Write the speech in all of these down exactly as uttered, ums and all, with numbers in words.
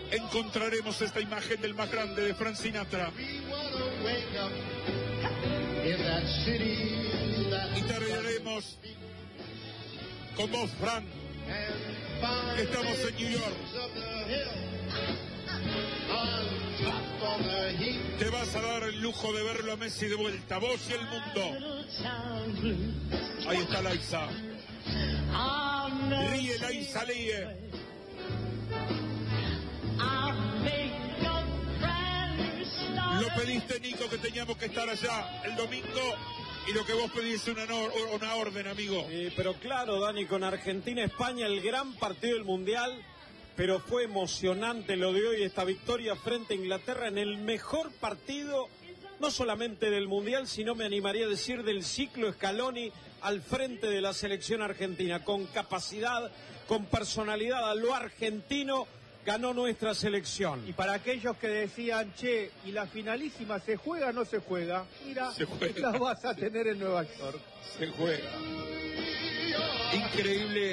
encontraremos esta imagen del más grande de Frank Sinatra. Y terminaremos con vos, Frank, que estamos en New York. Te vas a dar el lujo de verlo a Messi de vuelta, vos y el mundo. Ahí está Laisa. Ríe, Laisa, ríe. Lo pediste, Nico, que teníamos que estar allá el domingo, y lo que vos pedís es una, una orden, amigo. Sí, pero claro, Dani, con Argentina-España, el gran partido del Mundial, pero fue emocionante lo de hoy, esta victoria frente a Inglaterra en el mejor partido, no solamente del Mundial, sino me animaría a decir del ciclo Scaloni al frente de la selección argentina, con capacidad, con personalidad a lo argentino. Ganó nuestra selección. Y para aquellos que decían, che, ¿y la finalísima se juega o no se juega? Mira, se juega. La vas a tener en Nueva York. Se juega. Increíble.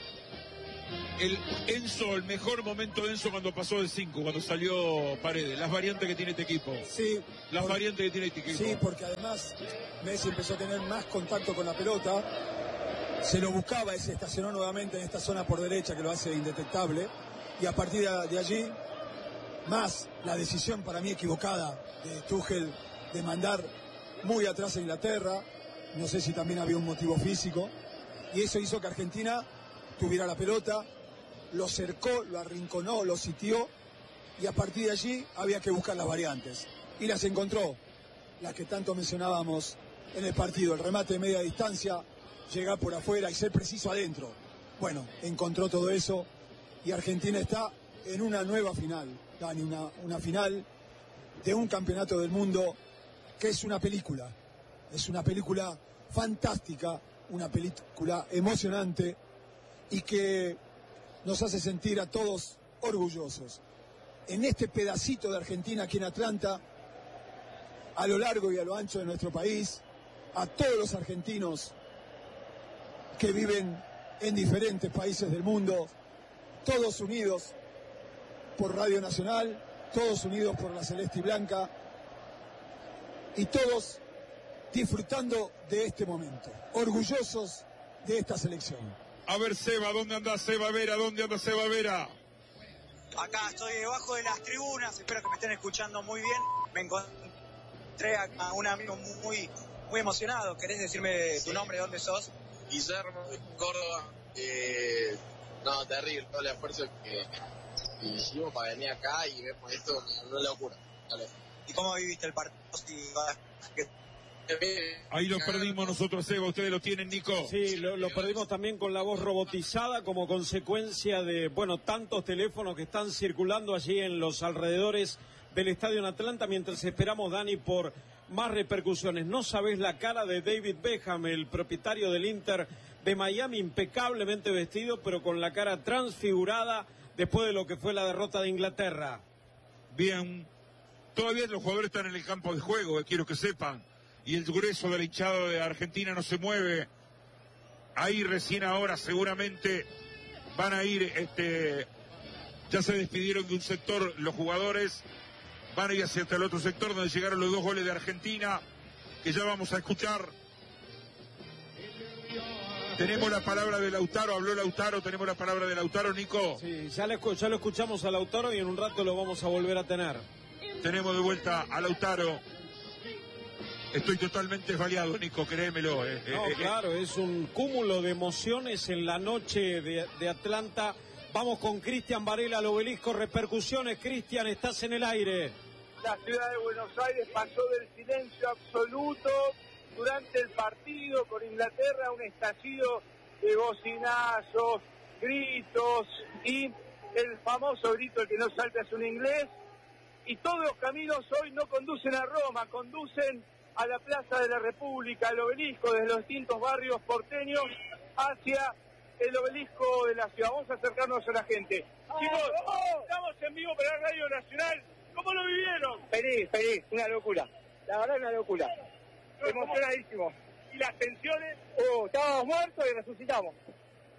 El Enzo, el mejor momento de Enzo cuando pasó del cinco, cuando salió Paredes. Las variantes que tiene este equipo. Sí. Las por... variantes que tiene este equipo. Sí, porque además Messi empezó a tener más contacto con la pelota. Se lo buscaba y se estacionó nuevamente en esta zona por derecha que lo hace indetectable. Y a partir de allí, más la decisión para mí equivocada de Tuchel de mandar muy atrás a Inglaterra, no sé si también había un motivo físico, y eso hizo que Argentina tuviera la pelota, lo cercó, lo arrinconó, lo sitió, y a partir de allí había que buscar las variantes. Y las encontró, las que tanto mencionábamos en el partido, el remate de media distancia, llegar por afuera y ser preciso adentro. Bueno, encontró todo eso. Y Argentina está en una nueva final, Dani, una, una final de un campeonato del mundo que es una película. Es una película fantástica, una película emocionante y que nos hace sentir a todos orgullosos. En este pedacito de Argentina aquí en Atlanta, a lo largo y a lo ancho de nuestro país, a todos los argentinos que viven en diferentes países del mundo, todos unidos por Radio Nacional, todos unidos por la Celeste y Blanca, y todos disfrutando de este momento, orgullosos de esta selección. A ver, Seba, ¿dónde anda Seba Vera? ¿Dónde anda Seba Vera? Acá estoy debajo de las tribunas, espero que me estén escuchando muy bien. Me encontré a un amigo muy, muy emocionado. ¿Querés decirme tu nombre, dónde sos? Guillermo, de Córdoba. Eh... No, terrible, todo el esfuerzo que hicimos para venir acá y vemos esto, una locura. Dale. ¿Y cómo viviste el partido? Ahí lo perdimos nosotros, Eva, ustedes lo tienen, Nico. Sí, lo, lo perdimos también con la voz robotizada como consecuencia de, bueno, tantos teléfonos que están circulando allí en los alrededores del estadio en Atlanta, mientras esperamos, Dani, por más repercusiones. No sabés la cara de David Beckham, el propietario del Inter de Miami, impecablemente vestido, pero con la cara transfigurada después de lo que fue la derrota de Inglaterra. Bien, todavía los jugadores están en el campo de juego, eh, quiero que sepan, y el grueso del hinchado de Argentina no se mueve. Ahí recién ahora seguramente van a ir, este, ya se despidieron de un sector los jugadores, van a ir hacia el otro sector donde llegaron los dos goles de Argentina, que ya vamos a escuchar. Tenemos la palabra de Lautaro, habló Lautaro, tenemos la palabra de Lautaro, Nico. Sí, ya, le, ya lo escuchamos a Lautaro y en un rato lo vamos a volver a tener. Tenemos de vuelta a Lautaro. Estoy totalmente esbaleado, Nico, créemelo. Eh, no, eh, claro, eh. es un cúmulo de emociones en la noche de, de Atlanta. Vamos con Cristian Varela al Obelisco. Repercusiones, Cristian, estás en el aire. La ciudad de Buenos Aires pasó del silencio absoluto durante el partido con Inglaterra a un estallido de bocinazos, gritos y el famoso grito, el que no salta es un inglés. Y todos los caminos hoy no conducen a Roma, conducen a la Plaza de la República, al Obelisco, desde los distintos barrios porteños hacia el Obelisco de la ciudad. Vamos a acercarnos a la gente. Chicos, estamos en vivo para Radio Nacional. ¿Cómo lo vivieron? Feliz, feliz, una locura. La verdad, una locura. Emocionadísimo. ¿Y las tensiones? Uh, estábamos muertos y resucitamos.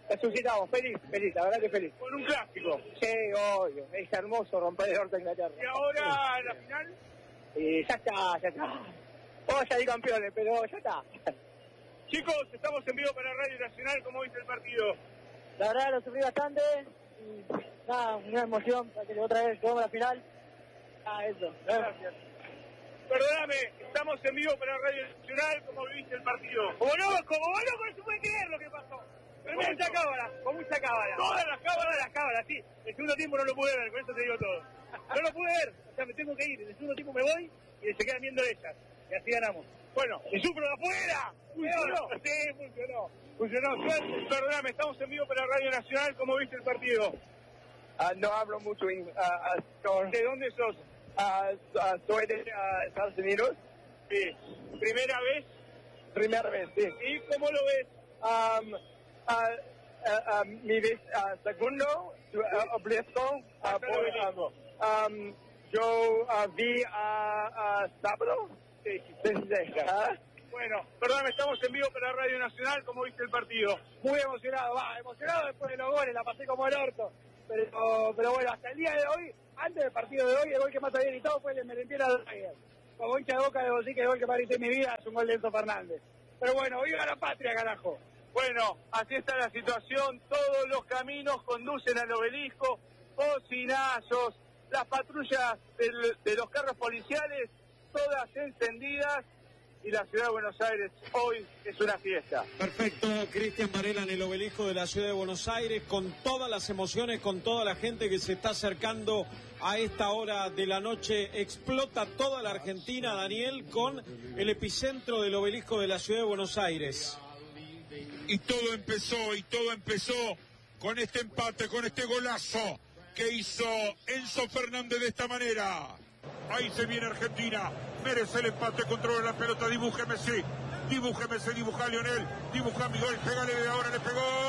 Resucitamos, feliz, feliz, la verdad que feliz. Con un clásico. Sí, obvio, es hermoso romper el orto de Inglaterra. Y ahora la final. Y ya está, ya está. Vamos a salir campeones, pero ya está. Chicos, estamos en vivo para Radio Nacional. ¿Cómo viste el partido? La verdad lo sufrí bastante y nada, una emoción para que otra vez llegamos a la final. Ah, eso. Gracias. Perdóname, estamos en vivo para Radio Nacional. ¿Cómo viviste el partido? Como loco, como loco, no se puede creer lo que pasó. Con mucha cámara, con mucha cámara. Todas las cámaras. Todas las cámaras, sí. El segundo tiempo no lo pude ver, con eso te digo todo. No lo pude ver, o sea, me tengo que ir. En el segundo tiempo me voy y se quedan viendo ellas. Y así ganamos. Bueno, ¡el sufro de afuera! ¿funcionó? Sí, funcionó. Funcionó. Suerte. Perdóname, estamos en vivo para Radio Nacional. ¿Cómo viste el partido? Uh, no hablo mucho en, uh, uh, ¿De dónde sos? uh, uh, soy de uh, Estados Unidos. Sí. ¿Primera vez? Primera vez, sí. ¿Y cómo lo ves? Um, uh, uh, uh, mi vez uh, segundo, uh, obelisco. Uh, por, um, um, yo uh, vi a uh, uh, sábado. Sí. Desde, uh, Bueno, perdóname, estamos en vivo para Radio Nacional. ¿Cómo viste el partido? muy emocionado, va, emocionado después de los goles, la pasé como el orto. Pero, pero bueno, hasta el día de hoy, antes del partido de hoy, el gol que más había gritado fue el de Merentiera de Reyes. Como hincha de Boca, debo decir que el gol que más grité en mi vida es un gol de Enzo Fernández. Pero bueno, viva la patria, carajo. Bueno, así está la situación. Todos los caminos conducen al obelisco, bocinazos, las patrullas del, de los carros policiales, todas encendidas. Y la ciudad de Buenos Aires hoy es una fiesta. Perfecto, Cristian Varela en el obelisco de la ciudad de Buenos Aires, con todas las emociones, con toda la gente que se está acercando a esta hora de la noche. Explota toda la Argentina, Daniel, con el epicentro del obelisco de la ciudad de Buenos Aires. Y todo empezó, y todo empezó con este empate, con este golazo que hizo Enzo Fernández de esta manera. Ahí se viene Argentina, merece el empate, controla la pelota, dibújeme, sí, dibújeme, sí, dibuja a Lionel, dibuja a Miguel, pégale de ahora, le pegó.